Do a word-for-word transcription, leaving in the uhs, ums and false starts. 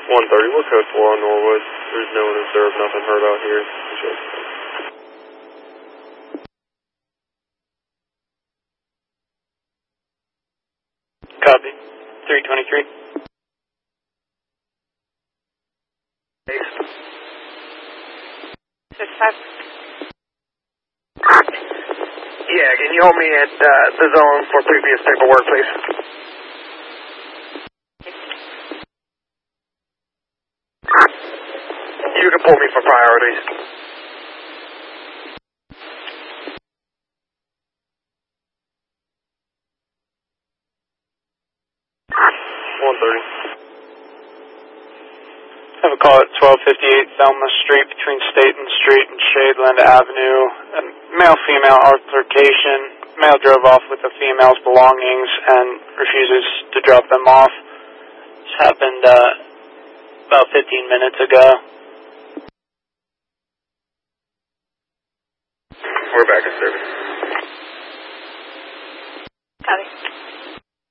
one thirty, we're code four on Norwood. There's no one observed, nothing heard out here. Copy. three twenty-three. six five. Yeah, can you hold me at uh, the zone for previous paperwork, please? You can pull me for priorities. one thirty. I have a call at twelve fifty-eight Thelma Street between Staten Street and Shadeland Avenue. A male-female altercation. Male drove off with the female's belongings and refuses to drop them off. This happened uh, about fifteen minutes ago. We're back in service.